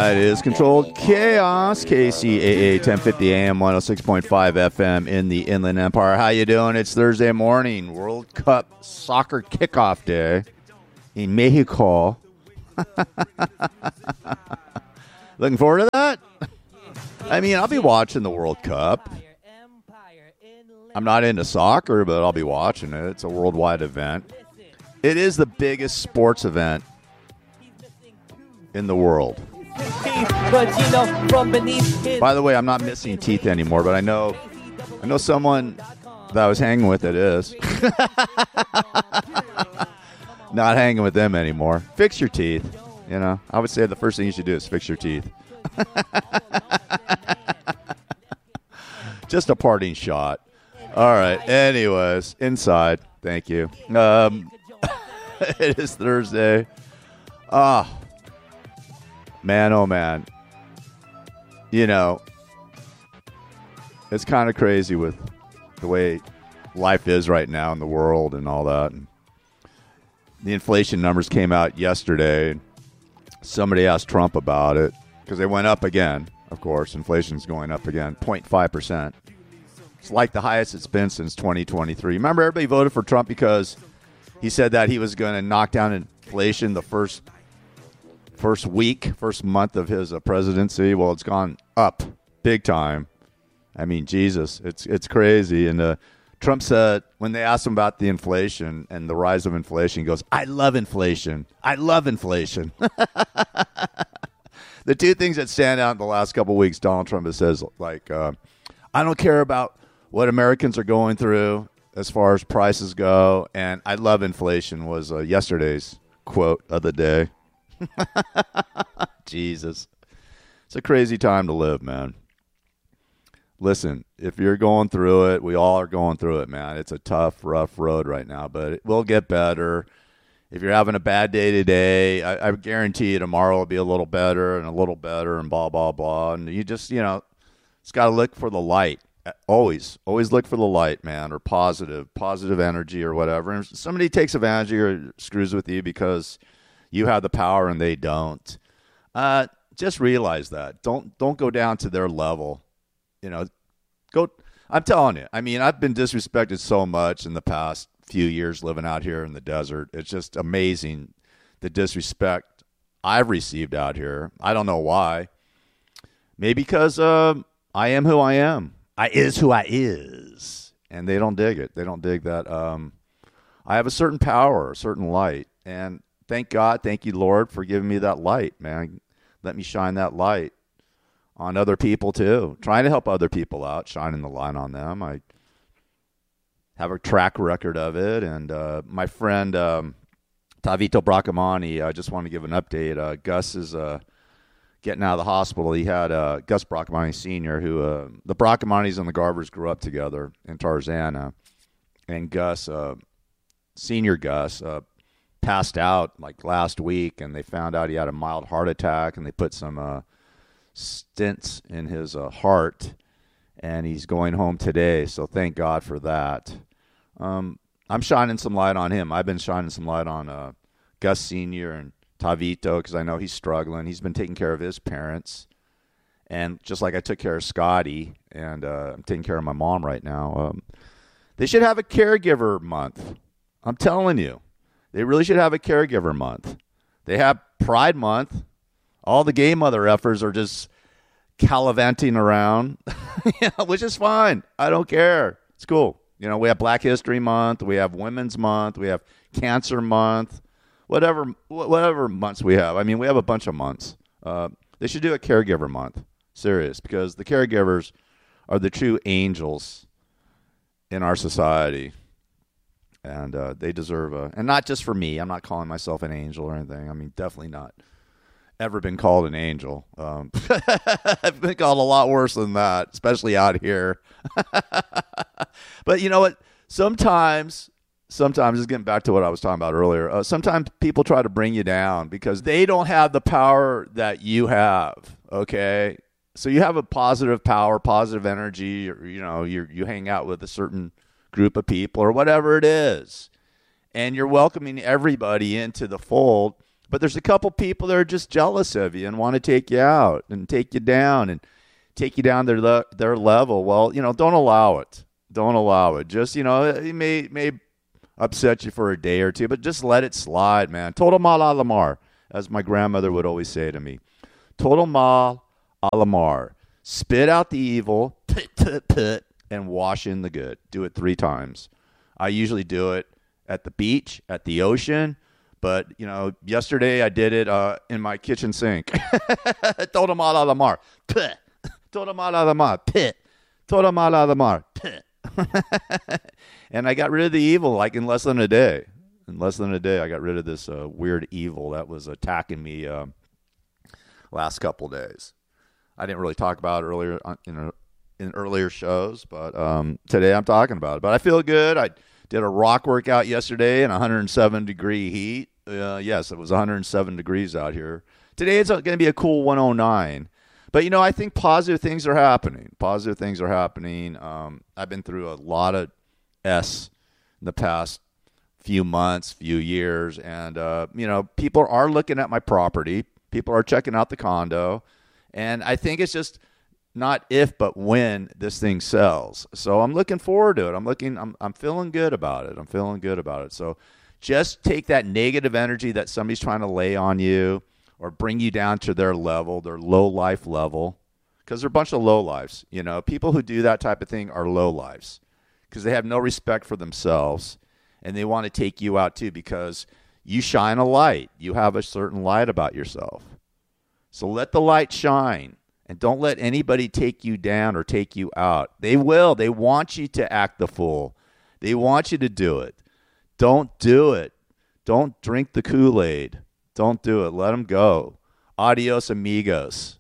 It is Controlled Chaos, KCAA 1050 AM, 106.5 FM in the Inland Empire. How you doing? It's Thursday morning, World Cup soccer kickoff day in Mexico. Looking forward to that? I mean, I'll be watching the World Cup. I'm not into soccer, but I'll be watching it. It's a worldwide event. It is the biggest sports event in the world. By the way, I'm not missing teeth anymore, but I know someone that I was hanging with that is. Not hanging with them anymore. Fix your teeth. You know, I would say the first thing you should do is fix your teeth. Just a parting shot. All right. Anyways, inside. Thank you. It is Thursday. Man, oh man. You know, it's kind of crazy with the way life is right now in the world and all that. And the inflation numbers came out yesterday. Somebody asked Trump about it because they went up again. Of course, inflation's going up again, 0.5%. It's like the highest it's been since 2023. Remember, everybody voted for Trump because he said that he was going to knock down inflation the first month of his presidency. Well, it's gone up big time. I mean, Jesus, it's crazy. And Trump said, when they asked him about the inflation and the rise of inflation, he goes, I love inflation. I love inflation. The two things that stand out in the last couple of weeks, Donald Trump says, like, I don't care about what Americans are going through as far as prices go, and I love inflation was yesterday's quote of the day. Jesus. It's a crazy time to live, man. Listen, if you're going through it, we all are going through it, man. It's a tough, rough road right now, but it will get better. If you're having a bad day today, I guarantee you tomorrow will be a little better and blah, blah, blah. And you just, it's got to look for the light. Always look for the light, man, or positive energy or whatever. And if somebody takes advantage of you or screws with you because you have the power and they don't, just realize that. Don't go down to their level. I'm telling you. I mean, I've been disrespected so much in the past few years living out here in the desert. It's just amazing the disrespect I've received out here. I don't know why. Maybe because I am who I am. I is who I is. And they don't dig it. They don't dig that I have a certain power, a certain light. And thank God, thank you, Lord, for giving me that light, man. Let me shine that light on other people, too. Trying to help other people out, shining the light on them. I have a track record of it. And my friend Tavito Bracamani, I just want to give an update. Gus is getting out of the hospital. He had Gus Bracamani Sr., who the Bracamanis and the Garbers grew up together in Tarzana. And Gus, Senior Gus, passed out like last week, and they found out he had a mild heart attack, and they put some stents in his heart, and he's going home today. So thank God for that. I'm shining some light on him. I've been shining some light on Gus Sr. and Tavito because I know he's struggling. He's been taking care of his parents, and just like I took care of Scotty, and I'm taking care of my mom right now. They should have a caregiver month. I'm telling you. They really should have a caregiver month. They have Pride Month. All the gay mother effers are just gallivanting around, which is fine. I don't care. It's cool. We have Black History Month. We have Women's Month. We have Cancer Month. Whatever months we have. I mean, we have a bunch of months. They should do a caregiver month. Serious. Because the caregivers are the true angels in our society. And they deserve and not just for me. I'm not calling myself an angel or anything. I mean, definitely not ever been called an angel. I've been called a lot worse than that, especially out here. But you know what? Sometimes, just getting back to what I was talking about earlier, sometimes people try to bring you down because they don't have the power that you have, okay? So you have a positive power, positive energy, or, you hang out with a certain group of people or whatever it is, and you're welcoming everybody into the fold But there's a couple people that are just jealous of you and want to take you out and take you down and take you down their level. Well, don't allow it. Don't allow it. Just, it may upset you for a day or two, but just let it slide, man. Total mal a la mar, as my grandmother would always say to me. Total mal a la mar. Spit out the evil, and wash in the good. Do it 3 times. I usually do it at the beach, at the ocean, but, yesterday I did it in my kitchen sink. Total mal a la mar. Total mal a la mar. Total mal a la mar. And I got rid of the evil like in less than a day. In less than a day, I got rid of this weird evil that was attacking me last couple days. I didn't really talk about it earlier in earlier shows, but today I'm talking about it. But I feel good. I did a rock workout yesterday in 107-degree heat. Yes, it was 107 degrees out here. Today it's going to be a cool 109. But, I think positive things are happening. Positive things are happening. I've been through a lot of S in the past few months, few years. And, people are looking at my property. People are checking out the condo. And I think it's just not if, but when this thing sells. So I'm looking forward to it. I'm feeling good about it. I'm feeling good about it. So just take that negative energy that somebody's trying to lay on you or bring you down to their level, their low life level, because they're a bunch of low lives. People who do that type of thing are low lives because they have no respect for themselves, and they want to take you out too because you shine a light. You have a certain light about yourself. So let the light shine, and don't let anybody take you down or take you out. They will. They want you to act the fool. They want you to do it. Don't do it. Don't drink the Kool-Aid. Don't do it. Let them go. Adios, amigos.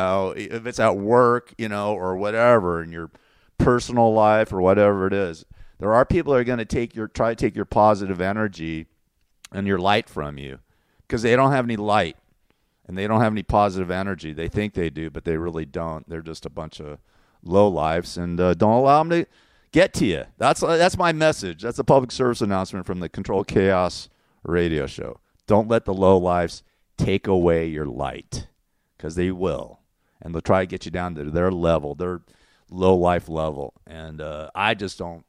If it's at work, or whatever, in your personal life or whatever it is, there are people that are going to try to take your positive energy and your light from you because they don't have any light and they don't have any positive energy. They think they do, but they really don't. They're just a bunch of low lives, and don't allow them to get to you. That's my message. That's a public service announcement from the Control Chaos radio show. Don't let the low lives take away your light, because they will. And they'll try to get you down to their level, their low life level. And I just don't,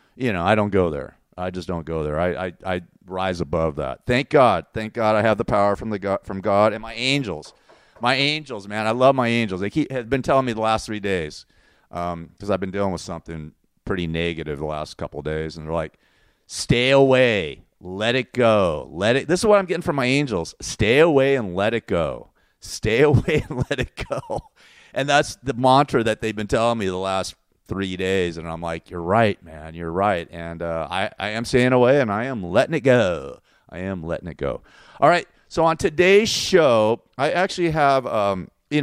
I don't go there. I just don't go there. I rise above that. Thank God. Thank God I have the power from God and my angels. My angels, man. I love my angels. They have been telling me the last 3 days because I've been dealing with something pretty negative the last couple of days. And they're like, stay away. Let it go. This is what I'm getting from my angels. Stay away and let it go. Stay away and let it go. And that's the mantra that they've been telling me the last 3 days. And I'm like, you're right, man. You're right. And I am staying away and I am letting it go. I am letting it go. All right. So on today's show, I actually have, a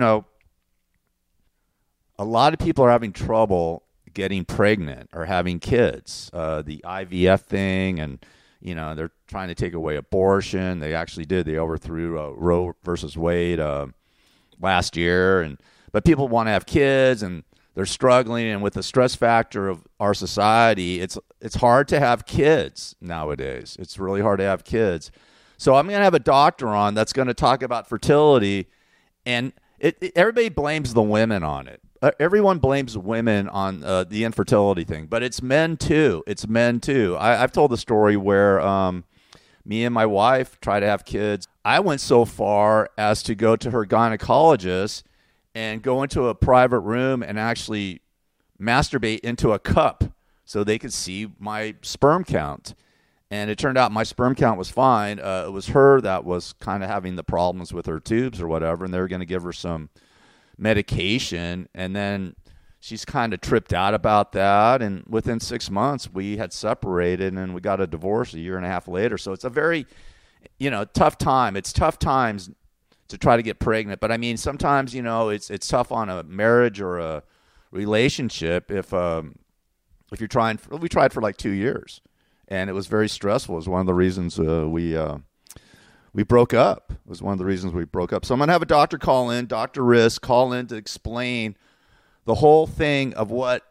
lot of people are having trouble getting pregnant or having kids. The IVF thing, and they're trying to take away abortion. They actually did. They overthrew Roe versus Wade last year, but people want to have kids, and they're struggling. And with the stress factor of our society, it's hard to have kids nowadays. It's really hard to have kids. So I'm going to have a doctor on that's going to talk about fertility, and everybody blames the women on it. Everyone blames women on the infertility thing, but it's men too. It's men too. I've told the story where me and my wife tried to have kids. I went so far as to go to her gynecologist and go into a private room and actually masturbate into a cup so they could see my sperm count. And it turned out my sperm count was fine. It was her that was kind of having the problems with her tubes or whatever, and they were going to give her some medication, and then she's kind of tripped out about that, and within 6 months we had separated and we got a divorce a year and a half later. So it's a very tough time. It's tough times to try to get pregnant, but I mean sometimes it's tough on a marriage or a relationship if you're trying. We tried for like 2 years, and it was very stressful. It was one of the reasons we broke up. It was one of the reasons we broke up. So I'm going to have a doctor call in, Dr. Risk, call in to explain the whole thing of what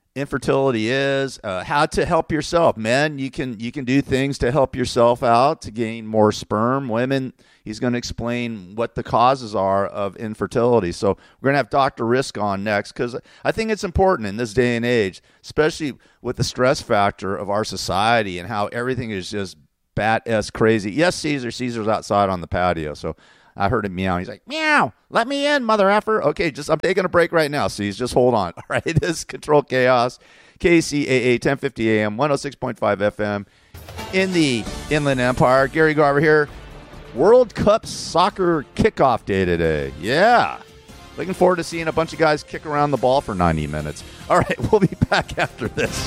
infertility is, how to help yourself. Men, you can do things to help yourself out to gain more sperm. Women, he's going to explain what the causes are of infertility. So we're going to have Dr. Risk on next, because I think it's important in this day and age, especially with the stress factor of our society and how everything is just bat-ass crazy. Yes, Caesar's outside on the patio, so I heard him meow. He's like, meow, let me in, mother effer. Okay, I'm taking a break right now, C's. Just hold on. All right, this is Control Chaos, KCAA 1050 AM, 106.5 FM in the Inland Empire. Gary Garver here. World Cup soccer kickoff day today. Yeah. Looking forward to seeing a bunch of guys kick around the ball for 90 minutes. All right, we'll be back after this.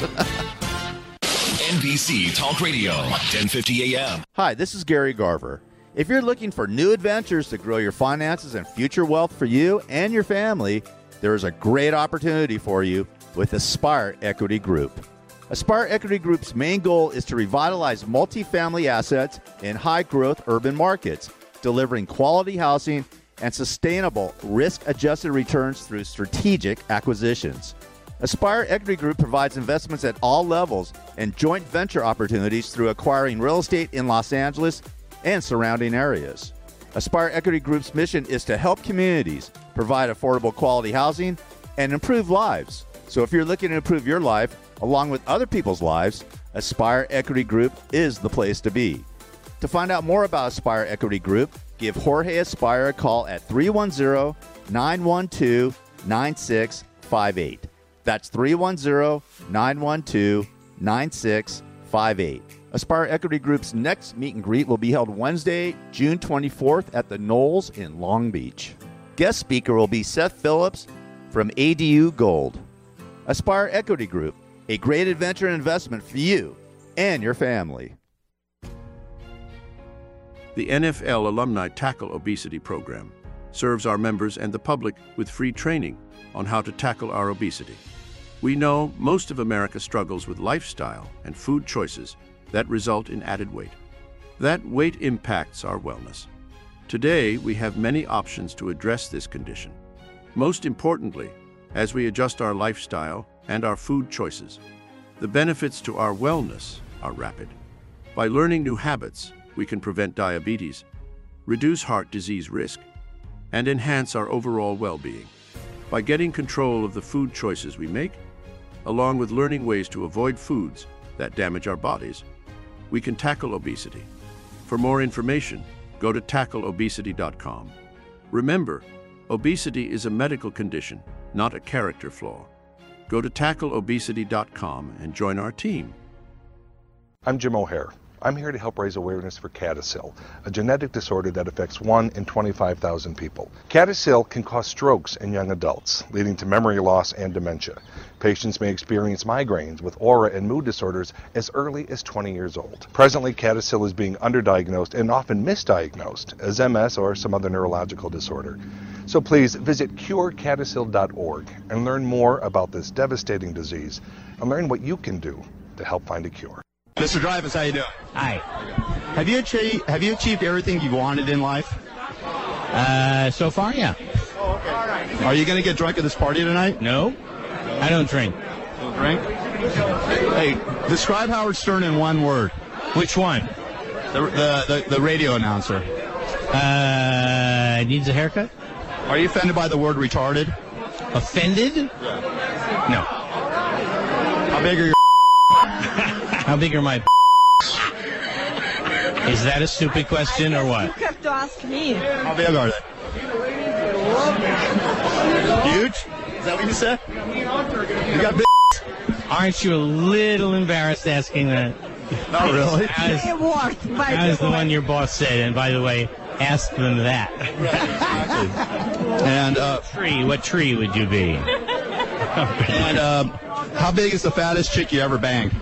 NBC Talk Radio, 1050 AM. Hi, this is Gary Garver. If you're looking for new adventures to grow your finances and future wealth for you and your family, there is a great opportunity for you with Aspire Equity Group. Aspire Equity Group's main goal is to revitalize multifamily assets in high-growth urban markets, delivering quality housing and sustainable risk-adjusted returns through strategic acquisitions. Aspire Equity Group provides investments at all levels and joint venture opportunities through acquiring real estate in Los Angeles and surrounding areas. Aspire Equity Group's mission is to help communities provide affordable quality housing and improve lives. So if you're looking to improve your life along with other people's lives, Aspire Equity Group is the place to be. To find out more about Aspire Equity Group, give Jorge Aspire a call at 310-912-9658. That's 310-912-9658. Aspire Equity Group's next meet and greet will be held Wednesday, June 24th at the Knolls in Long Beach. Guest speaker will be Seth Phillips from ADU Gold. Aspire Equity Group, a great adventure and investment for you and your family. The NFL Alumni Tackle Obesity Program serves our members and the public with free training on how to tackle our obesity. We know most of America struggles with lifestyle and food choices that result in added weight. That weight impacts our wellness. Today, we have many options to address this condition. Most importantly, as we adjust our lifestyle and our food choices, the benefits to our wellness are rapid. By learning new habits, we can prevent diabetes, reduce heart disease risk, and enhance our overall well-being. By getting control of the food choices we make, along with learning ways to avoid foods that damage our bodies, we can tackle obesity. For more information, go to tackleobesity.com. Remember, obesity is a medical condition, not a character flaw. Go to tackleobesity.com and join our team. I'm Jim O'Hare. I'm here to help raise awareness for CADASIL, a genetic disorder that affects 1 in 25,000 people. CADASIL can cause strokes in young adults, leading to memory loss and dementia. Patients may experience migraines with aura and mood disorders as early as 20 years old. Presently, CADASIL is being underdiagnosed and often misdiagnosed as MS or some other neurological disorder. So please visit curecadasil.org and learn more about this devastating disease and learn what you can do to help find a cure. Mr. Dreyfus, how you doing? Hi. Have you achieved everything you wanted in life? So far, yeah. Oh, okay. Are you going to get drunk at this party tonight? No, I don't drink. Don't drink? Hey, describe Howard Stern in one word. Which one? The radio announcer. Needs a haircut? Are you offended by the word retarded? Offended? Yeah. No. How big are your How big are my Is that a stupid question or what? You have to ask me. How big are they? Huge? Is that what you said? You got big. Aren't you a little embarrassed asking that? Not really. It worked, by That was the the way. one your boss said, and by the way, ask them that. And What tree would you be? how big is the fattest chick you ever banged?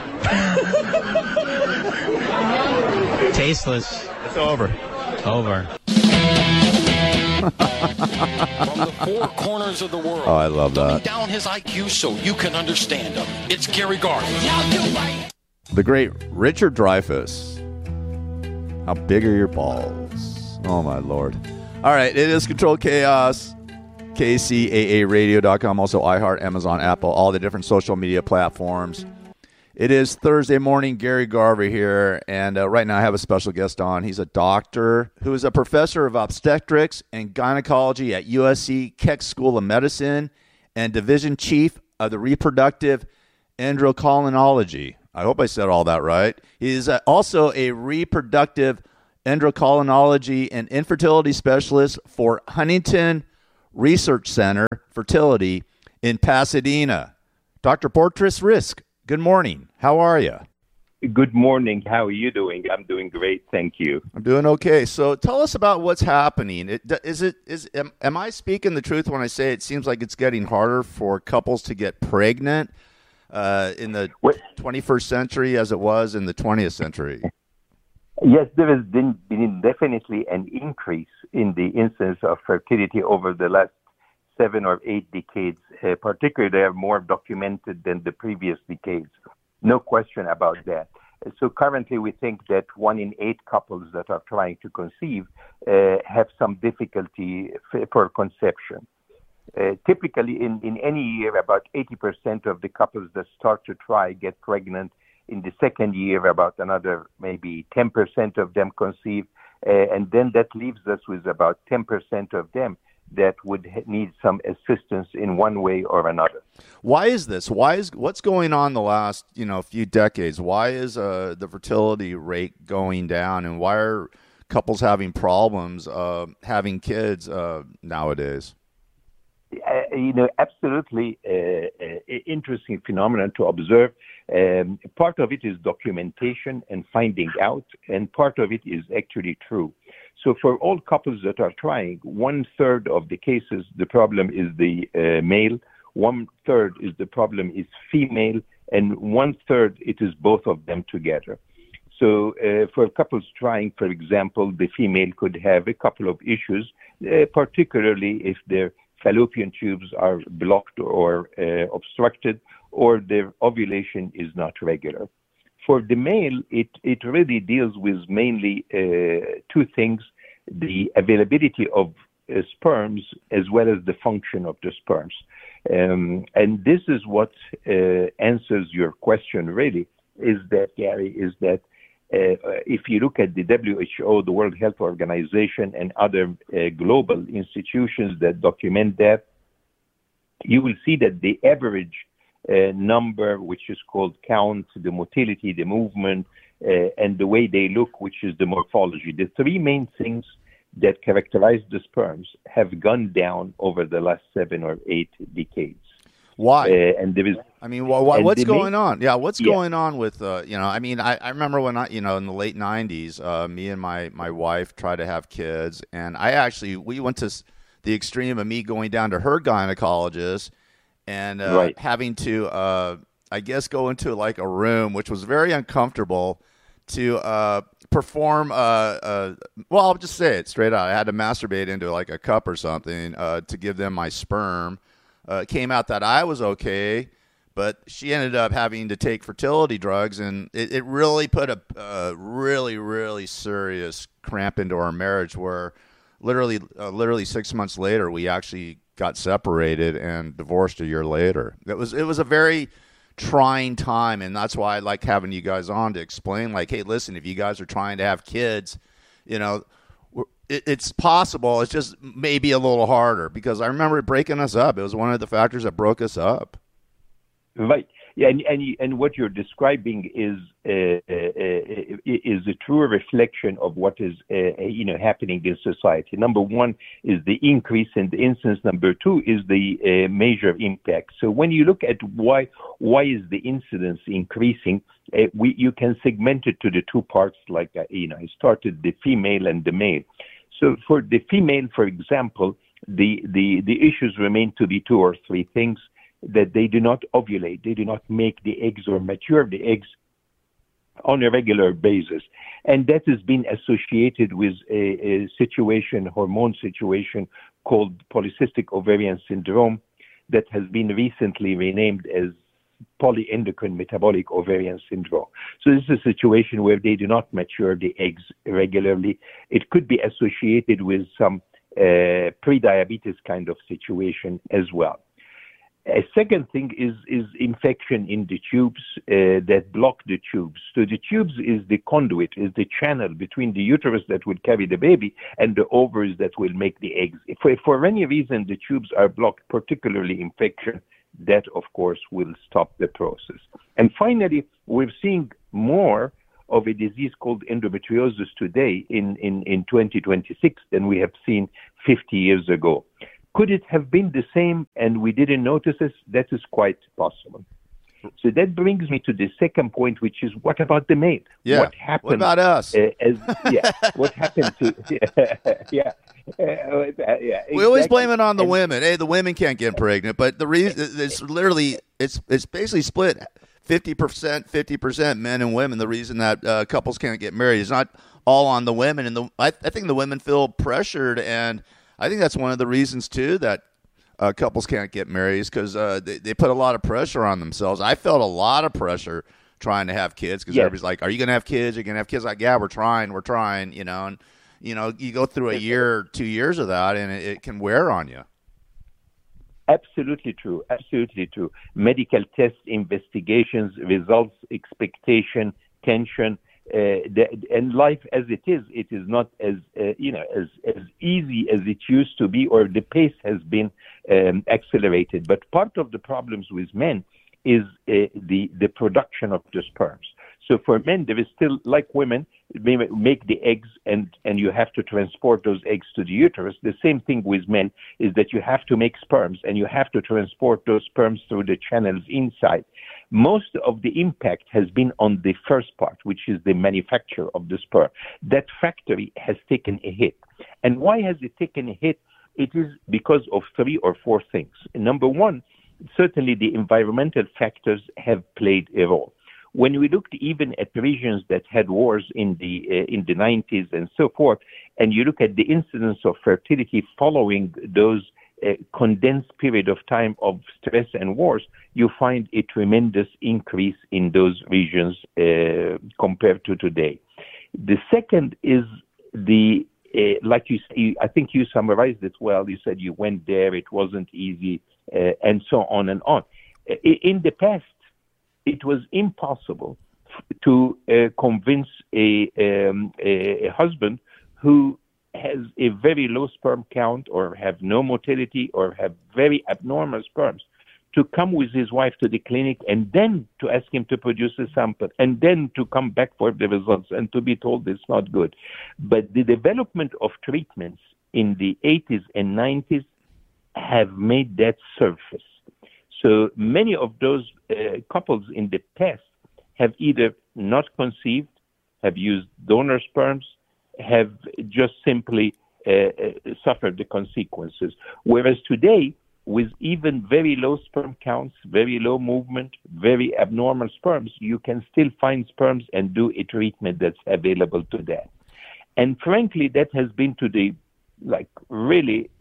Tasteless. It's over. Over. From the four corners of the world. Oh, I love dumbing that. down his IQ so you can understand him. It's Gary Garver. The great Richard Dreyfuss. How big are your balls? Oh, my Lord. All right, it is Control Chaos. KCAAradio.com, also iHeart, Amazon, Apple, all the different social media platforms. It is Thursday morning. Gary Garver here, and right now I have a special guest on. He's a doctor who is a professor of obstetrics and gynecology at USC Keck School of Medicine and division chief of the reproductive endocrinology. I hope I said all that right. He is also a reproductive endocrinology and infertility specialist for Huntington Research Center Fertility in Pasadena. Dr. Porteous Risk, good morning. How are you? Good morning. How are you doing? I'm doing great. Thank you. I'm doing okay. So tell us about what's happening. Am I speaking the truth when I say it seems like it's getting harder for couples to get pregnant in the 21st century as it was in the 20th century? Yes, there has been definitely an increase in the incidence of fertility over the last 7 or 8 decades. Particularly, they are more documented than the previous decades. No question about that. So currently, we think that 1 in 8 couples that are trying to conceive have some difficulty for conception. Typically, in any year, about 80% of the couples that start to try get pregnant. In the second year, about another maybe 10% of them conceive, and then that leaves us with about 10% of them that would need some assistance in one way or another. Why is this? What's going on the last few decades? Why is the fertility rate going down, and why are couples having problems having kids nowadays? Absolutely interesting phenomenon to observe. Part of it is documentation and finding out, and part of it is actually true. So for all couples that are trying, 1/3 of the cases, the problem is the male, 1/3 is the problem is female, and 1/3 it is both of them together. So for couples trying, for example, the female could have a couple of issues, particularly if their fallopian tubes are blocked or obstructed, or their ovulation is not regular. For the male, it really deals with mainly 2 things: the availability of sperms as well as the function of the sperms. And this is what answers your question really, is that, Gary, is that if you look at the WHO, the World Health Organization, and other global institutions that document that, you will see that the average number, which is called count, the motility, the movement, and the way they look, which is the morphology. The 3 main things that characterize the sperms have gone down over the last 7 or 8 decades. Why? And there is. I mean, what's going on? Yeah, what's going on with I mean, I remember when in the late '90s, me and my wife tried to have kids, and we went to the extreme of me going down to her gynecologist and having to, I guess, go into like a room, which was very uncomfortable, to perform. Well, I'll just say it straight out. I had to masturbate into like a cup or something to give them my sperm. It came out that I was okay, but she ended up having to take fertility drugs, and it really put a really, really serious cramp into our marriage, where literally 6 months later, we actually got separated and divorced a year later. It was a very trying time, and that's why I like having you guys on to explain, like, hey, listen, if you guys are trying to have kids, it's possible. It's just maybe a little harder, because I remember it breaking us up. It was one of the factors that broke us up. Right. Yeah, and what you're describing is a true reflection of what is happening in society. Number one is the increase in the incidence. Number two is the major impact. So when you look at why is the incidence increasing, you can segment it to the 2 parts. Like I started the female and the male. So for the female, for example, the issues remain to be 2 or 3 things: that they do not ovulate, they do not make the eggs or mature the eggs on a regular basis. And that has been associated with a hormone situation called polycystic ovarian syndrome, that has been recently renamed as polyendocrine metabolic ovarian syndrome. So this is a situation where they do not mature the eggs regularly. It could be associated with some pre-diabetes kind of situation as well. A second thing is infection in the tubes that block the tubes. So the tubes is the conduit, is the channel between the uterus that will carry the baby and the ovaries that will make the eggs. If for any reason the tubes are blocked, particularly infection, that of course will stop the process. And finally, we're seeing more of a disease called endometriosis today in 2026 than we have seen 50 years ago. Could it have been the same and we didn't notice it? That is quite possible. So that brings me to the second point, which is what about the male? Yeah. What happened? What about us? What happened to? We always blame it on the women. Hey, the women can't get pregnant, but the reason it's literally it's basically split 50% men and women. The reason that couples can't get married is not all on the women, and I think the women feel pressured, and I think that's one of the reasons too that couples can't get married is because they put a lot of pressure on themselves. I felt a lot of pressure trying to have kids because everybody's like, "Are you going to have kids? Are you going to have kids?" Like, yeah, we're trying, you know, and you go through a year, 2 years of that, and it can wear on you. Absolutely true. Absolutely true. Medical tests, investigations, results, expectation, tension. And life as it is not as easy as it used to be, or the pace has been accelerated. But part of the problems with men is the production of the sperms. So for men, there is still, like women, they make the eggs and you have to transport those eggs to the uterus. The same thing with men is that you have to make sperms and you have to transport those sperms through the channels inside. Most of the impact has been on the first part, which is the manufacture of the sperm. That factory has taken a hit. And why has it taken a hit? It is because of 3 or 4 things. Number one, certainly the environmental factors have played a role. When we looked even at regions that had wars in the 90s and so forth, and you look at the incidence of fertility following those condensed period of time of stress and wars, you find a tremendous increase in those regions compared to today. The second is like you say, I think you summarized it well. You said you went there, it wasn't easy, and so on and on. In the past, it was impossible to convince a husband who has a very low sperm count or have no motility or have very abnormal sperms to come with his wife to the clinic and then to ask him to produce a sample and then to come back for the results and to be told it's not good. But the development of treatments in the 80s and 90s have made that surface. So many of those couples in the past have either not conceived, have used donor sperms, have just simply suffered the consequences. Whereas today, with even very low sperm counts, very low movement, very abnormal sperms, you can still find sperms and do a treatment that's available to that. And frankly, that has been to the really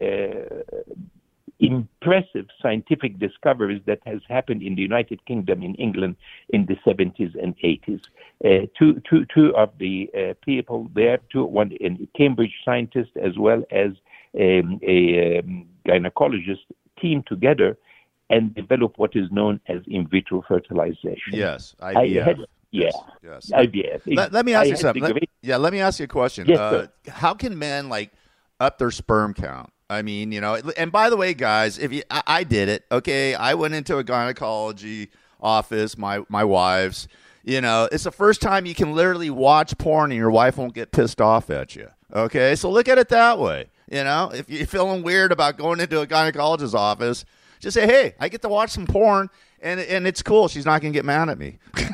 impressive scientific discoveries that has happened in the United Kingdom, in England, in the 70s and 80s. Two of the people there, one a Cambridge scientist as well as a gynecologist, team together and develop what is known as in vitro fertilization. Yes, IVF. Yes. IVF. Let me ask you something. Let me ask you a question. Yes, how can men up their sperm count? I mean, and by the way, guys, I did it. Okay, I went into a gynecology office. My wife's. It's the first time you can literally watch porn and your wife won't get pissed off at you. Okay, so look at it that way. If you're feeling weird about going into a gynecologist's office, just say, "Hey, I get to watch some porn, and it's cool. She's not going to get mad at me."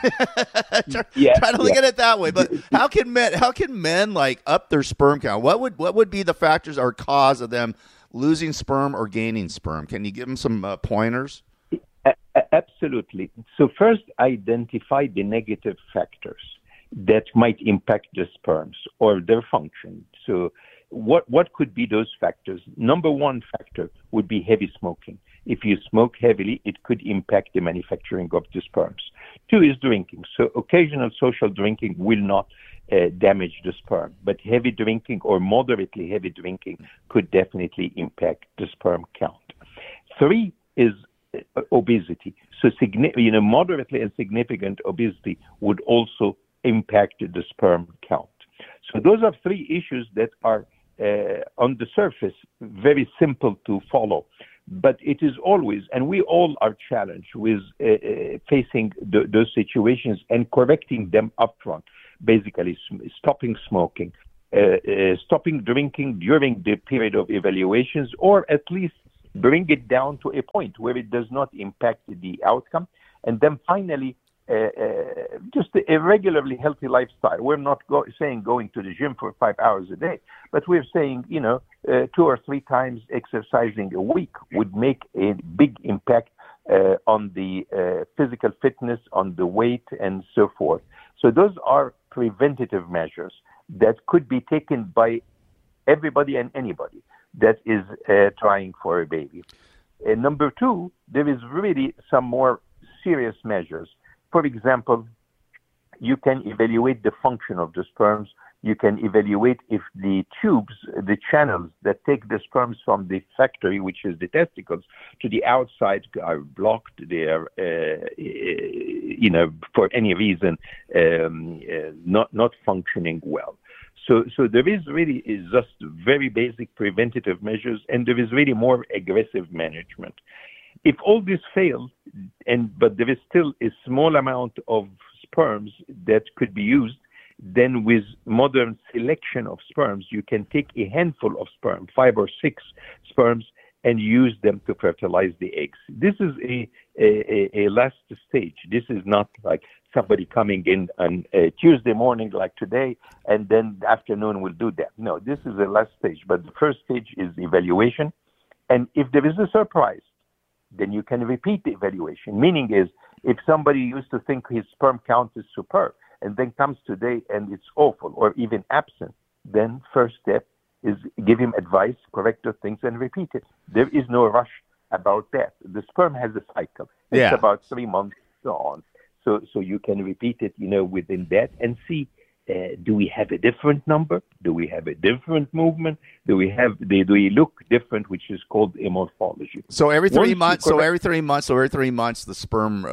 Try to look at it that way. But how can men up their sperm count? What would be the factors or cause of them losing sperm or gaining sperm? Can you give them some pointers? Absolutely. So first, identify the negative factors that might impact the sperms or their function. So what could be those factors? Number one factor would be heavy smoking. If you smoke heavily, it could impact the manufacturing of the sperms. 2 is drinking. So occasional social drinking will not damage the sperm. But heavy drinking or moderately heavy drinking could definitely impact the sperm count. 3 is obesity. So, moderately and significant obesity would also impact the sperm count. So those are 3 issues that are on the surface very simple to follow. But it is always, and we all are challenged with facing those situations and correcting them upfront. Basically, stopping smoking, stopping drinking during the period of evaluations, or at least bring it down to a point where it does not impact the outcome. And then finally, just a regularly healthy lifestyle. We're not saying going to the gym for 5 hours a day, but we're saying, 2 or 3 times exercising a week would make a big impact on the physical fitness, on the weight, and so forth. So those are preventative measures that could be taken by everybody and anybody that is trying for a baby. Number 2, there is really some more serious measures. For example, you can evaluate the function of the sperms. You can evaluate if the tubes, the channels that take the sperms from the factory, which is the testicles, to the outside are blocked. They are, for any reason, not functioning well. So there is just very basic preventative measures, and there is really more aggressive management. If all this fails, but there is still a small amount of sperms that could be used, then with modern selection of sperms, you can take a handful of sperm, 5 or 6 sperms, and use them to fertilize the eggs. This is a last stage. This is not like somebody coming in on Tuesday morning like today, and then the afternoon will do that. No, this is the last stage. But the first stage is evaluation. And if there is a surprise, then you can repeat the evaluation. Meaning is, if somebody used to think his sperm count is superb, and then comes today and it's awful or even absent, then first step is give him advice, correct the things, and repeat it. There is no rush about that. The sperm has a cycle. It's about 3 months, so on. So you can repeat it, within that, and see, do we have a different number? Do we have a different movement? Do we look different, which is called a morphology? So every 3 months, the sperm,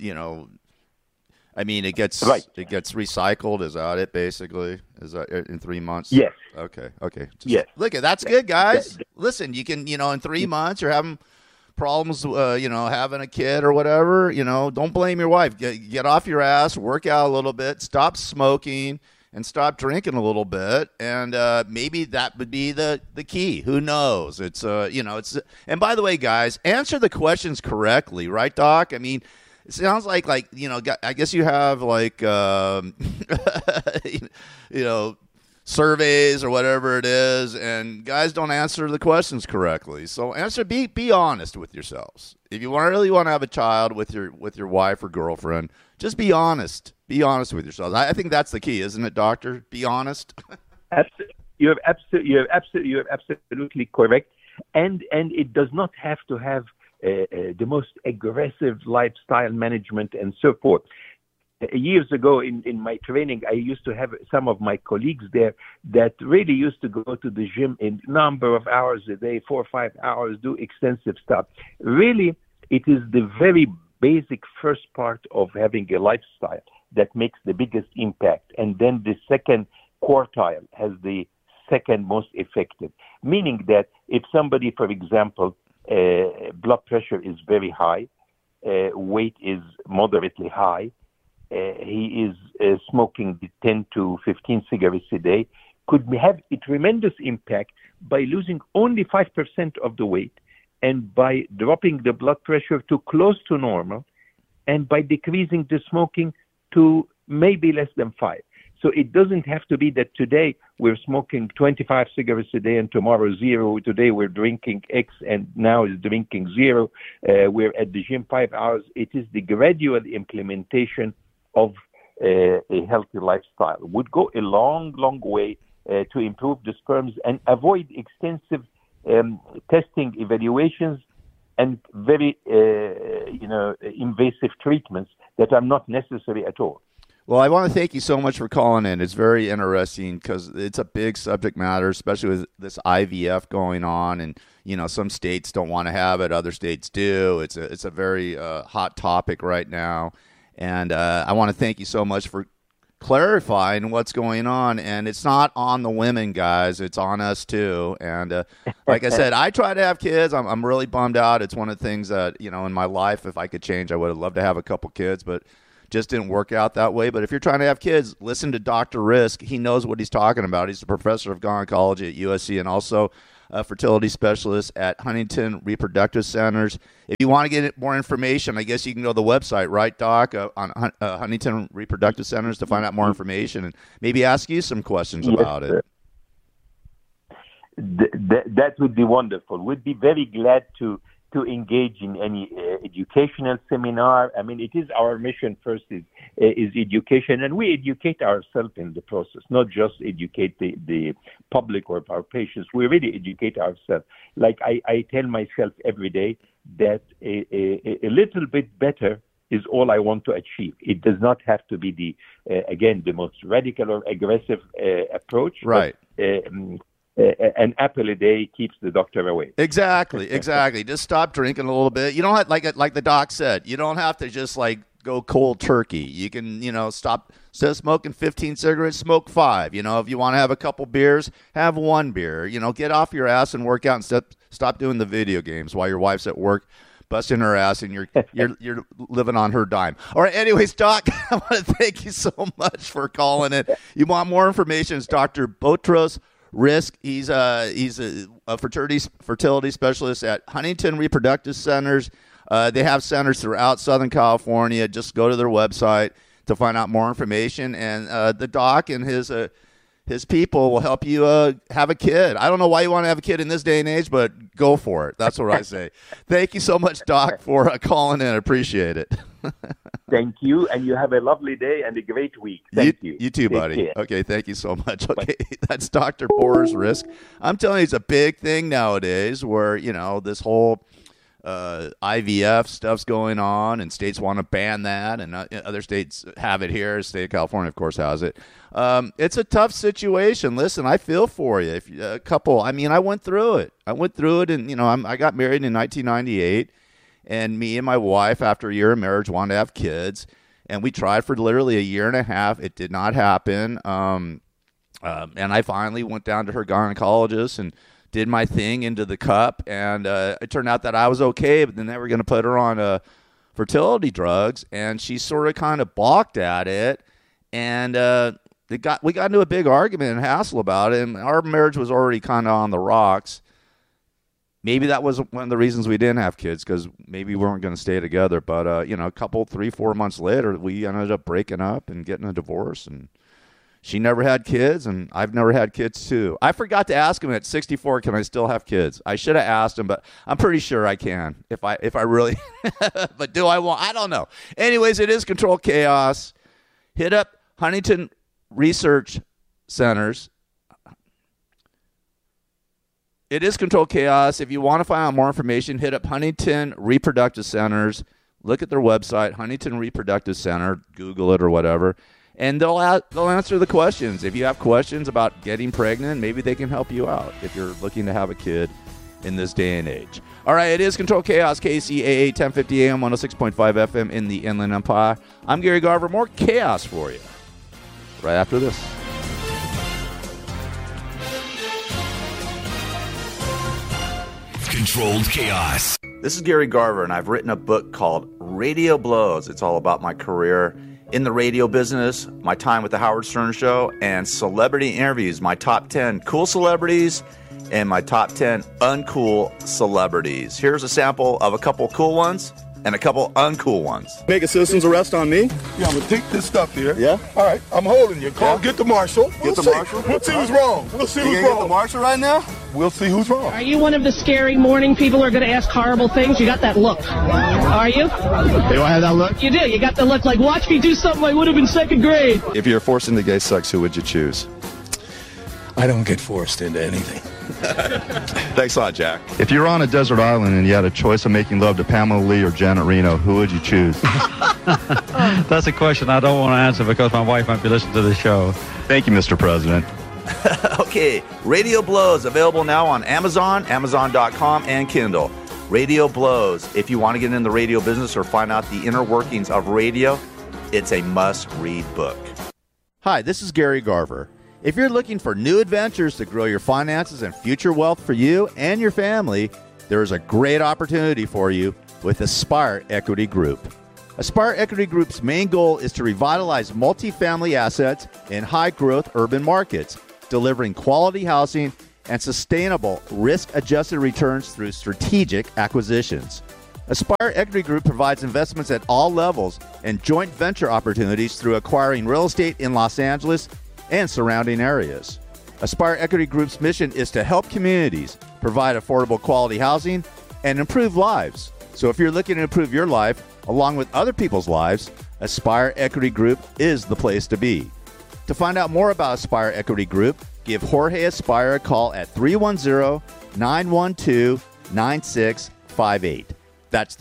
it gets recycled. Is that it? Basically, is that in 3 months? Yes. Okay. Yes. Look, that's good, guys. Listen, you can, in 3 months, you're having problems, having a kid or whatever. Don't blame your wife. Get off your ass, work out a little bit, stop smoking, and stop drinking a little bit, and maybe that would be the key. Who knows? It's And by the way, guys, answer the questions correctly, right, Doc? I mean, it sounds like I guess you have surveys or whatever it is, and guys don't answer the questions correctly. So be honest with yourselves. If you really want to have a child with your wife or girlfriend, just be honest. Be honest with yourselves. I think that's the key, isn't it, Doctor? Be honest. You're absolutely correct, and it does not have to have the most aggressive lifestyle management and so forth. Years ago in my training, I used to have some of my colleagues there that really used to go to the gym a number of hours a day, 4 or 5 hours, do extensive stuff. Really, it is the very basic first part of having a lifestyle that makes the biggest impact. And then the second quartile has the second most effective. Meaning that if somebody, for example, blood pressure is very high, weight is moderately high, he is smoking 10 to 15 cigarettes a day, could have a tremendous impact by losing only 5% of the weight and by dropping the blood pressure to close to normal and by decreasing the smoking to maybe less than 5. So it doesn't have to be that today we're smoking 25 cigarettes a day and tomorrow 0. Today we're drinking X and now is drinking 0. We're at the gym 5 hours. It is the gradual implementation of a healthy lifestyle would go a long, long way to improve the sperms and avoid extensive testing, evaluations, and very invasive treatments that are not necessary at all. Well, I want to thank you so much for calling in. It's very interesting because it's a big subject matter, especially with this IVF going on. And, you know, some states don't want to have it. Other states do. It's a very hot topic right now. And I want to thank you so much for clarifying what's going on. And it's not on the women, guys. It's on us, too. And like I said, I try to have kids. I'm really bummed out. It's one of the things that, you know, in my life, if I could change, I would have loved to have a couple kids. But just didn't work out that way. But if you're trying to have kids, listen to Dr. Risk. He knows what he's talking about. He's a professor of gynecology at USC and also a fertility specialist at Huntington Reproductive Centers. If you want to get more information, I guess you can go to the website, right, Doc, on Huntington Reproductive Centers to find out more information and maybe ask you some questions about it. That would be wonderful. We'd be very glad to engage in any educational seminar. I mean, it is our mission first is education, and we educate ourselves in the process, not just educate the public or our patients. We really educate ourselves. Like I tell myself every day that a little bit better is all I want to achieve. It does not have to be the most radical or aggressive approach. Right. But, an apple a day keeps the doctor away. Exactly. Just stop drinking a little bit. You don't have, like the doc said, you don't have to just like go cold turkey. You can, you know, stop. Instead of smoking 15 cigarettes, smoke 5. You know, if you want to have a couple beers, have 1 beer. You know, get off your ass and work out and stop doing the video games while your wife's at work busting her ass and you're living on her dime. All right. Anyways, Doc, I want to thank you so much for calling it. You want more information? It's Dr. Boutros Risk. He's a fertility specialist at Huntington Reproductive Centers. They have centers throughout Southern California. Just go to their website to find out more information. And the doc and his people will help you have a kid. I don't know why you want to have a kid in this day and age, but go for it. That's what I say. Thank you so much, Doc, for calling in. I appreciate it. Thank you, and you have a lovely day and a great week. Thank you. You too, buddy. Okay, thank you so much. Okay, that's Dr. Boris Risk. I'm telling you, it's a big thing nowadays where, you know, this whole IVF stuff's going on, and states want to ban that, and other states have it here. The state of California, of course, has it. It's a tough situation. Listen, I feel for you. If a couple, I mean, I went through it. And, you know, I got married in 1998. And me and my wife, after a year of marriage, wanted to have kids. And we tried for literally a year and a half. It did not happen. And I finally went down to her gynecologist and did my thing into the cup. And it turned out that I was okay, but then they were going to put her on fertility drugs. And she sort of kind of balked at it. And we got into a big argument and hassle about it. And our marriage was already kind of on the rocks. Maybe that was one of the reasons we didn't have kids, because maybe we weren't going to stay together. But, you know, a couple, 3-4 months later, we ended up breaking up and getting a divorce. And she never had kids, and I've never had kids, too. I forgot to ask him at 64, can I still have kids? I should have asked him, but I'm pretty sure I can if I really – but do I want – I don't know. Anyways, it is Control Chaos. Hit up Huntington Research Centers. It is Control Chaos. If you want to find out more information, hit up Huntington Reproductive Centers. Look at their website, Huntington Reproductive Center. Google it or whatever. And they'll answer the questions. If you have questions about getting pregnant, maybe they can help you out if you're looking to have a kid in this day and age. All right, it is Control Chaos, KCAA 1050 AM, 106.5 FM in the Inland Empire. I'm Gary Garver. More chaos for you right after this. Controlled Chaos. This is Gary Garver, and I've written a book called Radio Blows. It's all about my career in the radio business, my time with the Howard Stern Show, and celebrity interviews, my top 10 cool celebrities and my top 10 uncool celebrities. Here's a sample of a couple cool ones and a couple uncool ones. Make a citizen's arrest on me? Yeah, I'm going to take this stuff here. Yeah? All right, I'm holding you. Get the marshal. Get the marshal? We'll see who's wrong. We'll see who's wrong. Get the marshal right now? We'll see who's wrong. Are you one of the scary morning people who are going to ask horrible things? You got that look. Are you? Do I have that look? You do. You got the look like, watch me do something I would have in second grade. If you're forced into gay sex, who would you choose? I don't get forced into anything. Thanks a lot, Jack. If you were on a desert island and you had a choice of making love to Pamela Lee or Janet Reno, who would you choose? That's a question I don't want to answer because my wife might be listening to the show. Thank you, Mr. President. Okay, Radio Blows, available now on Amazon, Amazon.com, and Kindle. Radio Blows. If you want to get in the radio business or find out the inner workings of radio, it's a must-read book. Hi, this is Gary Garver. If you're looking for new adventures to grow your finances and future wealth for you and your family, there is a great opportunity for you with Aspire Equity Group. Aspire Equity Group's main goal is to revitalize multifamily assets in high-growth urban markets, delivering quality housing and sustainable risk-adjusted returns through strategic acquisitions. Aspire Equity Group provides investments at all levels and joint venture opportunities through acquiring real estate in Los Angeles and surrounding areas. Aspire Equity Group's mission is to help communities provide affordable quality housing and improve lives. So if you're looking to improve your life along with other people's lives, Aspire Equity Group is the place to be. To find out more about Aspire Equity Group, give Jorge Aspire a call at 310-912-9658. That's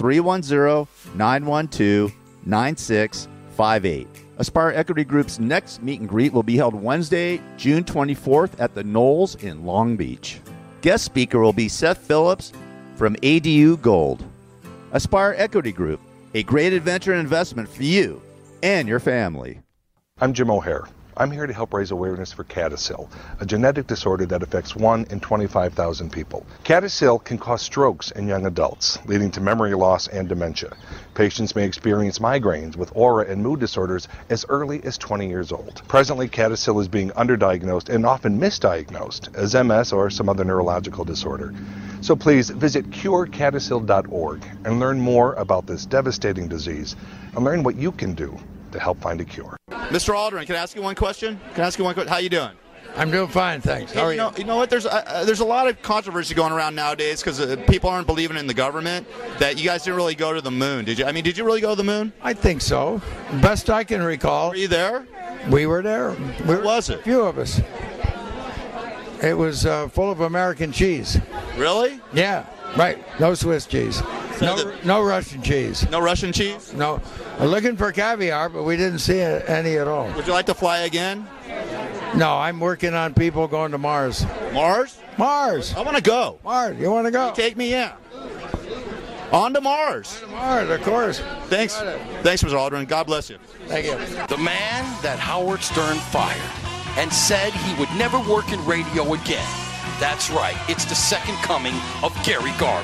310-912-9658. Aspire Equity Group's next meet and greet will be held Wednesday, June 24th at the Knolls in Long Beach. Guest speaker will be Seth Phillips from ADU Gold. Aspire Equity Group, a great adventure and investment for you and your family. I'm Jim O'Hare. I'm here to help raise awareness for CADASIL, a genetic disorder that affects 1 in 25,000 people. CADASIL can cause strokes in young adults, leading to memory loss and dementia. Patients may experience migraines with aura and mood disorders as early as 20 years old. Presently, CADASIL is being underdiagnosed and often misdiagnosed as MS or some other neurological disorder. So please visit curecadasil.org and learn more about this devastating disease and learn what you can do to help find a cure. Mr. Aldrin, can I ask you one question? How you doing? I'm doing fine, thanks. How are you? You know what? There's a lot of controversy going around nowadays because people aren't believing in the government that you guys didn't really go to the moon. Did you? I mean, did you really go to the moon? I think so. Best I can recall. Were you there? We were there. What was it? A few of us. It was full of American cheese. Really? Yeah, right. No Swiss cheese. No Russian cheese. No Russian cheese? No. We're looking for caviar, but we didn't see any at all. Would you like to fly again? No, I'm working on people going to Mars. Mars? Mars. I want to go. Mars. You want to go? Take me in. On to Mars. On to Mars, of course. Thanks. Thanks, Mr. Aldrin. God bless you. Thank you. The man that Howard Stern fired and said he would never work in radio again. That's right. It's the second coming of Gary Garver.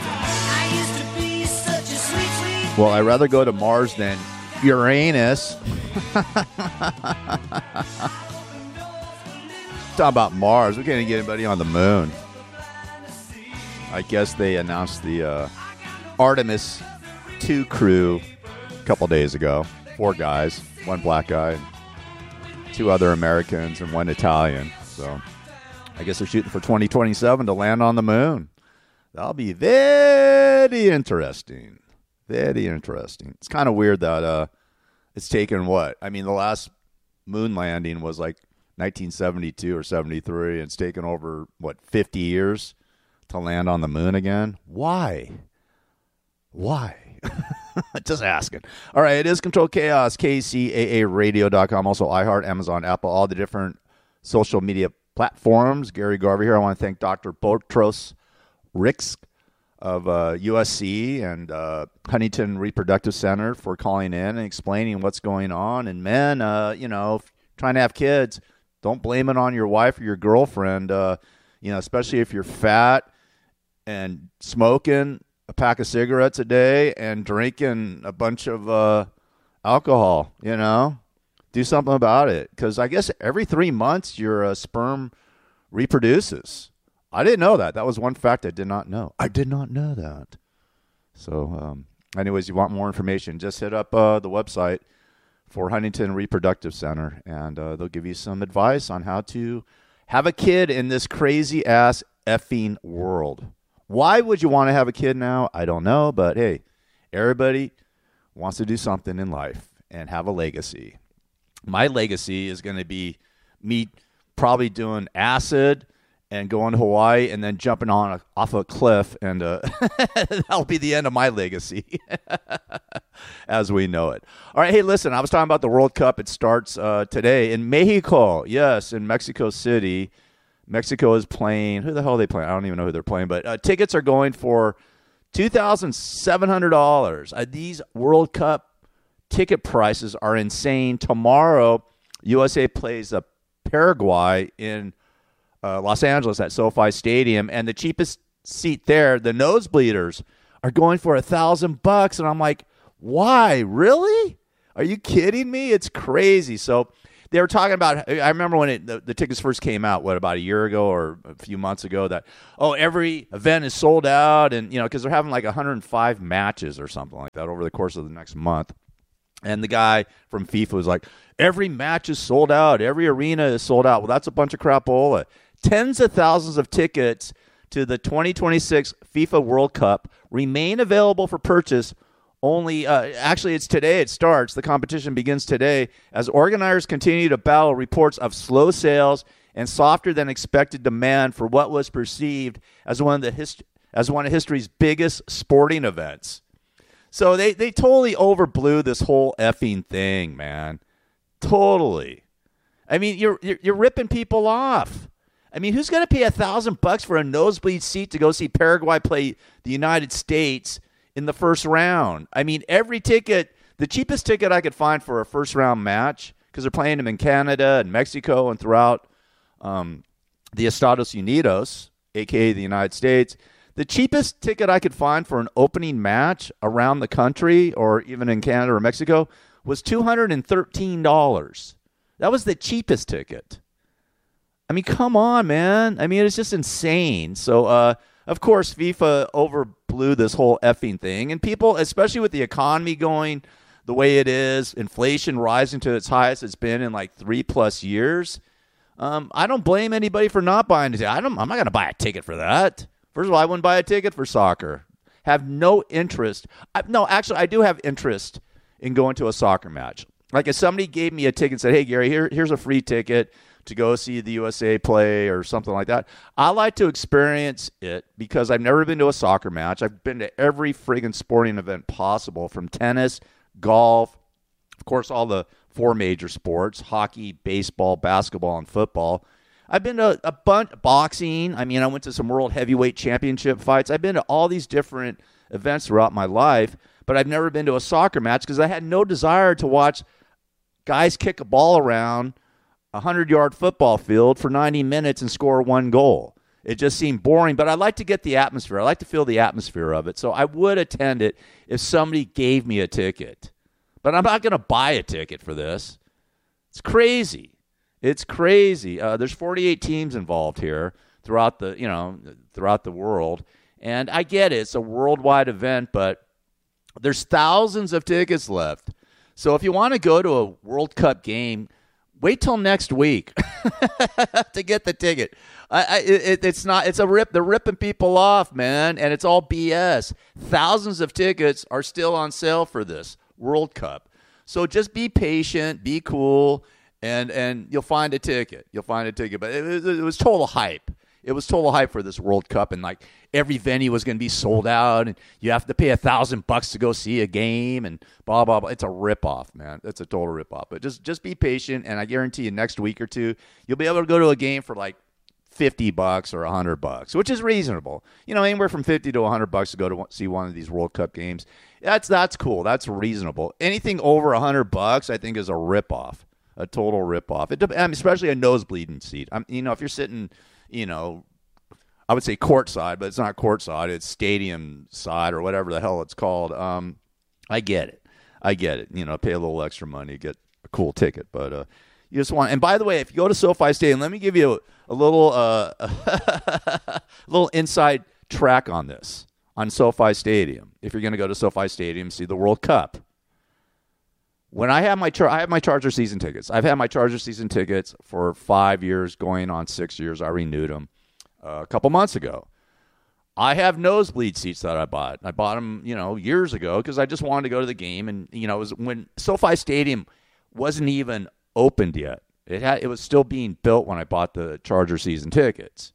Well, I'd rather go to Mars than Uranus. Talk about Mars. We can't get anybody on the moon. I guess they announced the Artemis 2 crew a couple days ago. 4 guys, 1 black guy, 2 other Americans, and 1 Italian. So I guess they're shooting for 2027 to land on the moon. That'll be very interesting. Very interesting. It's kind of weird that it's taken what? I mean, the last moon landing was like 1972 or 73, and it's taken over, 50 years to land on the moon again? Why? Just asking. All right, it is Control Chaos, KCAAradio.com, also iHeart, Amazon, Apple, all the different social media platforms. Gary Garver here. I want to thank Dr. Botros Ricks of USC and Huntington Reproductive Center for calling in and explaining what's going on. And men, trying to have kids, don't blame it on your wife or your girlfriend, especially if you're fat and smoking a pack of cigarettes a day and drinking a bunch of alcohol, Do something about it, because I guess every 3 months your sperm reproduces. I didn't know that. That was one fact I did not know. I did not know that. So, anyways, you want more information, just hit up the website for Huntington Reproductive Center, and they'll give you some advice on how to have a kid in this crazy-ass effing world. Why would you want to have a kid now? I don't know, but hey, everybody wants to do something in life and have a legacy. My legacy is going to be me probably doing acid and going to Hawaii and then jumping off a cliff, and that'll be the end of my legacy as we know it. All right, hey, listen, I was talking about the World Cup. It starts today in Mexico. Yes, in Mexico City. Mexico is playing. Who the hell are they playing? I don't even know who they're playing, but tickets are going for $2,700. These World Cup ticket prices are insane. Tomorrow, USA plays Paraguay in Los Angeles at SoFi Stadium, and the cheapest seat there, the nosebleeders, are going for $1,000. And I'm like, why? Really? Are you kidding me? It's crazy. So they were talking about, I remember when the tickets first came out, about a year ago or a few months ago, that, every event is sold out, and, because they're having like 105 matches or something like that over the course of the next month. And the guy from FIFA was like, every match is sold out. Every arena is sold out. Well, that's a bunch of crapola. Tens of thousands of tickets to the 2026 FIFA World Cup remain available for purchase. Only, actually, it's today it starts. The competition begins today as organizers continue to battle reports of slow sales and softer than expected demand for what was perceived as one of history's biggest sporting events. So they totally overblew this whole effing thing, man. Totally. I mean, you're ripping people off. I mean, who's going to pay $1,000 for a nosebleed seat to go see Paraguay play the United States in the first round? I mean, every ticket, the cheapest ticket I could find for a first round match, because they're playing them in Canada and Mexico and throughout the Estados Unidos, a.k.a. the United States. The cheapest ticket I could find for an opening match around the country or even in Canada or Mexico was $213. That was the cheapest ticket. I mean, come on, man. I mean, it's just insane. So, of course, FIFA overblew this whole effing thing. And people, especially with the economy going the way it is, inflation rising to its highest it's been in like 3+ years, I don't blame anybody for not buying a ticket. I'm not going to buy a ticket for that. First of all, I wouldn't buy a ticket for soccer. Have no interest. Actually, I do have interest in going to a soccer match. Like if somebody gave me a ticket and said, hey, Gary, here's a free ticket to go see the USA play or something like that, I like to experience it because I've never been to a soccer match. I've been to every friggin' sporting event possible, from tennis, golf, of course, all the 4 major sports, hockey, baseball, basketball, and football. I've been to a bunch, boxing. I mean, I went to some world heavyweight championship fights. I've been to all these different events throughout my life, but I've never been to a soccer match because I had no desire to watch guys kick a ball around a 100-yard football field for 90 minutes and score 1 goal. It just seemed boring, but I like to get the atmosphere. I like to feel the atmosphere of it. So I would attend it if somebody gave me a ticket. But I'm not going to buy a ticket for this. It's crazy. It's crazy. There's 48 teams involved here throughout the world. And I get it. It's a worldwide event, but there's thousands of tickets left. So if you want to go to a World Cup game, wait till next week to get the ticket. It's a rip. They're ripping people off, man, and it's all BS. Thousands of tickets are still on sale for this World Cup. So just be patient, be cool, and you'll find a ticket. You'll find a ticket. But it was total hype. It was total hype for this World Cup, and like every venue was going to be sold out, and you have to pay $1,000 to go see a game, and blah blah blah. It's a ripoff, man. It's a total ripoff. But just be patient, and I guarantee you, next week or two, you'll be able to go to a game for like $50 or $100, which is reasonable. Anywhere from $50 to $100 to go to see one of these World Cup games. That's cool. That's reasonable. Anything over $100, I think, is a ripoff, a total ripoff. Especially a nosebleeding seat. If you're sitting, I would say courtside, but it's not courtside. It's stadium side or whatever the hell it's called. I get it. Pay a little extra money to get a cool ticket, but you just want. And by the way, if you go to SoFi Stadium, let me give you a little little inside track on this on SoFi Stadium. If you're going to go to SoFi Stadium, see the World Cup. When I have my Charger season tickets, I've had my Charger season tickets for 5 years, going on 6 years. I renewed them a couple months ago. I have nosebleed seats that I bought. I bought them, years ago because I just wanted to go to the game. And, it was when SoFi Stadium wasn't even opened yet. It was still being built when I bought the Charger season tickets.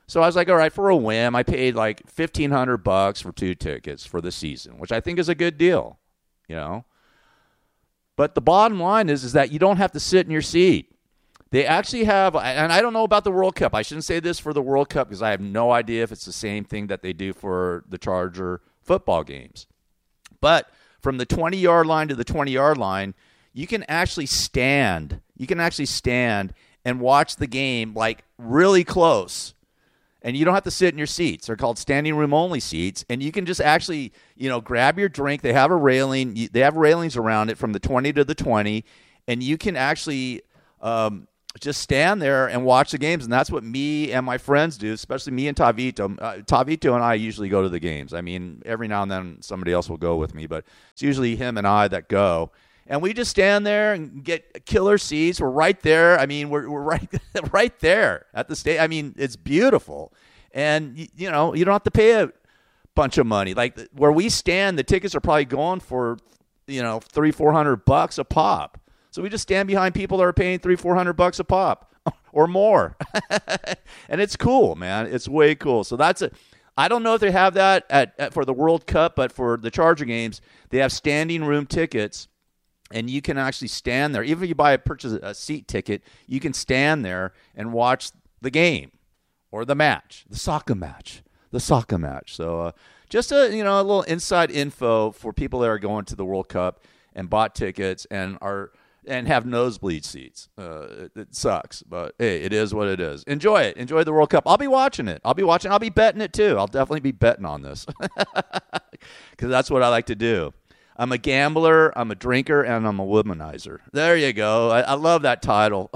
So I was like, all right, for a whim, I paid like $1,500 for 2 tickets for the season, which I think is a good deal, you know. But the bottom line is that you don't have to sit in your seat. They actually have, and I don't know about the World Cup. I shouldn't say this for the World Cup because I have no idea if it's the same thing that they do for the Charger football games. But from the 20-yard line to the 20-yard line, you can actually stand. You can actually stand and watch the game like really close. And you don't have to sit in your seats. They're called standing room only seats. And you can just actually, you know, grab your drink. They have a railing. They have railings around it from the 20 to the 20. And you can actually just stand there and watch the games. And that's what me and my friends do, especially me and Tavito. Tavito and I usually go to the games. I mean, every now and then somebody else will go with me. But it's usually him and I that go. And we just stand there and get killer seats. We're right there. I mean, we're right there at the stage. I mean, it's beautiful. And, you know, you don't have to pay a bunch of money. Like where we stand, the tickets are probably going for, you know, $300-400 a pop. So we just stand behind people that are paying $300-400 a pop or more. And it's cool, man. It's way cool. So that's it. I don't know if they have that for the World Cup, but for the Charger games, they have standing room tickets. And you can actually stand there. Even if you purchase a seat ticket, you can stand there and watch the game or the match, the soccer match. So just a little inside info for people that are going to the World Cup and bought tickets and have nosebleed seats. It sucks, but hey, it is what it is. Enjoy it. Enjoy the World Cup. I'll be watching it. I'll be betting it too. I'll definitely be betting on this because that's what I like to do. I'm a gambler, I'm a drinker, and I'm a womanizer. There you go. I love that title.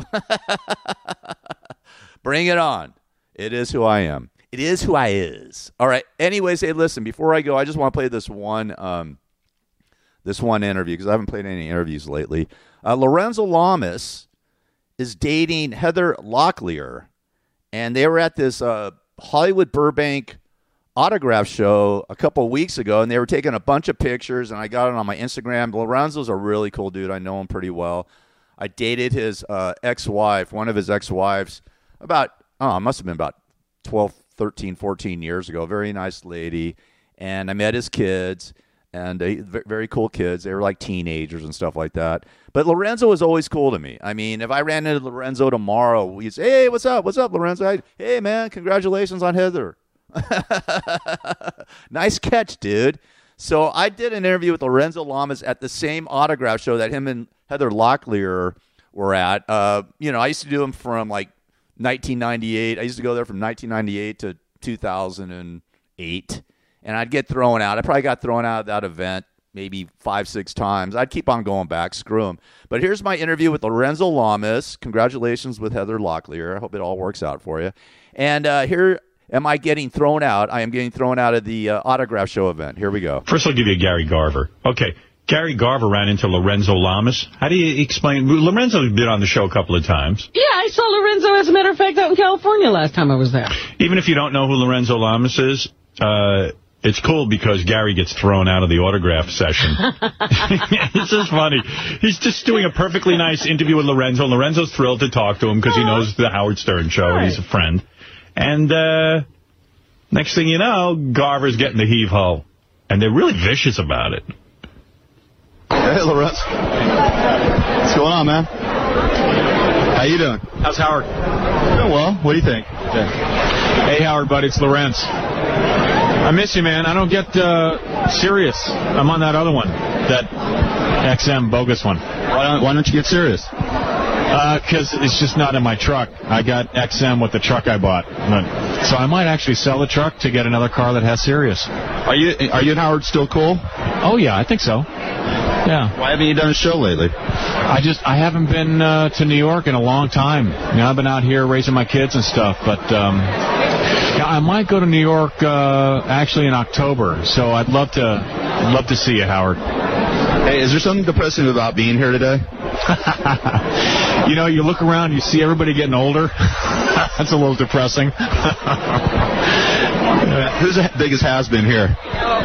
Bring it on. It is who I am. It is who I is. All right. Anyways, hey, listen, before I go, I just want to play this one interview because I haven't played any interviews lately. Lorenzo Lamas is dating Heather Locklear, and they were at this Hollywood Burbank autograph show a couple of weeks ago, and they were taking a bunch of pictures, and I got it on my Instagram. Lorenzo's a really cool dude. I know him pretty well. I dated his ex-wife, one of his ex-wives, it must have been about 12, 13, 14 years ago. Very nice lady. And I met his kids, and very cool kids. They were like teenagers and stuff like that. But Lorenzo was always cool to me. I mean, if I ran into Lorenzo tomorrow, he'd say, hey, what's up? What's up, Lorenzo? Hey, man, congratulations on Heather. Nice catch, dude. So I did an interview with Lorenzo Lamas at the same autograph show that him and Heather Locklear were at. I used to do them from like 1998. I used to go there from 1998 to 2008, and I'd get thrown out. I probably got thrown out of that event maybe 5-6 times. I'd keep on going back. Screw them. But here's my interview with Lorenzo Lamas. Congratulations with Heather Locklear. I hope it all works out for you. And here am I getting thrown out. I am getting thrown out of the autograph show event. Here we go. First, I'll give you Gary Garver. Okay, Gary Garver ran into Lorenzo Lamas. How do you explain? Lorenzo's been on the show a couple of times. Yeah, I saw Lorenzo, as a matter of fact, out in California last time I was there. Even if you don't know who Lorenzo Lamas is, it's cool because Gary gets thrown out of the autograph session. It's just funny. He's just doing a perfectly nice interview with Lorenzo. Lorenzo's thrilled to talk to him because he knows the Howard Stern show and he's a friend. And next thing you know, Garver's getting the heave-ho. And they're really vicious about it. Hey, Lorenzo. What's going on, man? How you doing? How's Howard? Doing well. What do you think? Hey, Howard, buddy, it's Lorenz. I miss you, man. I don't get serious. I'm on that other one, that XM bogus one. Why don't you get serious? Because it's just not in my truck. I got XM with the truck I bought. So I might actually sell the truck to get another car that has Sirius. Are you and Howard still cool? Oh, yeah, I think so. Yeah. Why haven't you done a show lately? I haven't been to New York in a long time. I've been out here raising my kids and stuff, but I might go to New York actually in October. So I'd love to see you, Howard. Hey, is there something depressing about being here today? You look around, you see everybody getting older. That's a little depressing. Who's the biggest has-been here?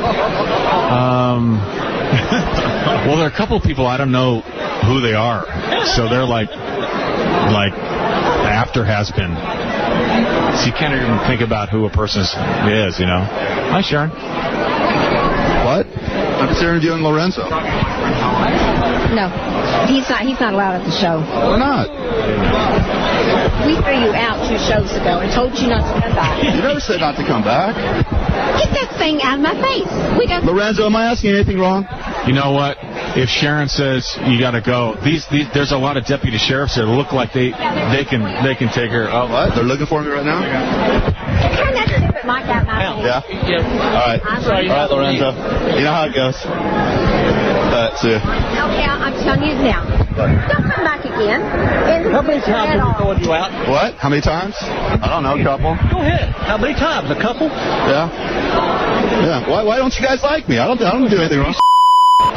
Well, there are a couple of people I don't know who they are. So they're like after has-been. So you can't even think about who a person is, you know. Hi, Sharon. What? I'm just interviewing Lorenzo. No, he's not allowed at the show. Why not? We threw you out 2 shows ago and told you not to come back. You never said not to come back. Get that thing out of my face. Lorenzo, am I asking anything wrong? You know what? If Sharon says you got to go, there's a lot of deputy sheriffs there that look like they can take her. Oh, what? They're looking for me right now? Turn that stupid mic out my face. Yeah? All right. All right, Lorenzo. You know how it goes. See ya. Okay, I'm telling you now. Don't come back again. How many times have we thrown you out? What? How many times? I don't know, a couple. Go ahead. How many times? A couple? Yeah. Yeah. Why don't you guys like me? I don't do anything wrong.